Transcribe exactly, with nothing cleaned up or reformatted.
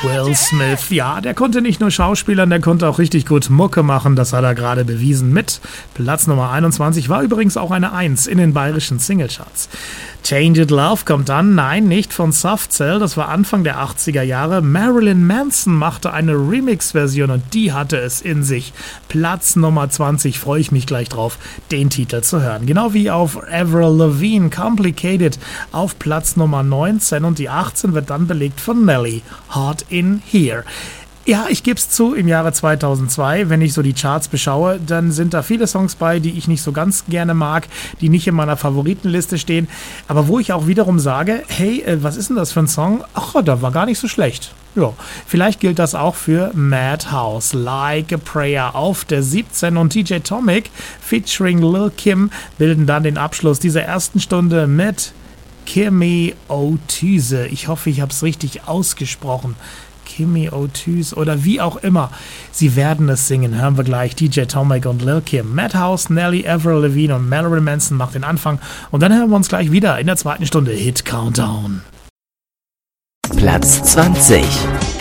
Will Smith, ja, der konnte nicht nur schauspielern, der konnte auch richtig gut Mucke machen, das hat er gerade bewiesen mit Platz Nummer einundzwanzig, war übrigens auch eine Eins in den bayerischen Singlecharts. Tainted Love kommt dann, nein, nicht von Soft Cell, das war Anfang der achtziger Jahre. Marilyn Manson machte eine Remix-Version und die hatte es in sich. Platz Nummer zwanzig, freue ich mich gleich drauf, den Titel zu hören. Genau wie auf Avril Lavigne, Complicated auf Platz Nummer neunzehn und die achtzehn wird dann belegt von Nelly, Hot in Here. Ja, ich gebe es zu, im Jahre zweitausendzwei, wenn ich so die Charts beschaue, dann sind da viele Songs bei, die ich nicht so ganz gerne mag, die nicht in meiner Favoritenliste stehen, aber wo ich auch wiederum sage, hey, was ist denn das für ein Song? Ach, der war gar nicht so schlecht. Ja, vielleicht gilt das auch für Madhouse, Like a Prayer auf der siebzehn und D J Tomic featuring Lil Kim bilden dann den Abschluss dieser ersten Stunde mit Kimi O'Tuse. Ich hoffe, ich habe es richtig ausgesprochen. Kimi O'Tuse oder wie auch immer. Sie werden es singen. Hören wir gleich D J Tomic und Lil Kim. Madhouse, Nelly, Avril Lavigne und Marilyn Manson macht den Anfang. Und dann hören wir uns gleich wieder in der zweiten Stunde Hit Countdown. Platz zwanzig.